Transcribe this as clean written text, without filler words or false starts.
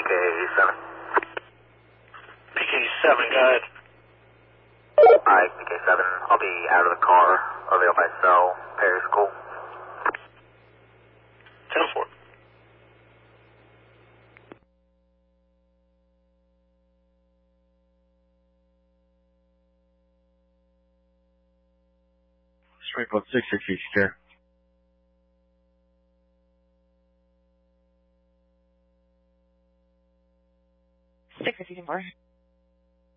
PK7. PK7, go ahead. Alright, PK7. I'll be out of the car, available by cell, Perry School. 10-4. Springfield 660 secure. 654.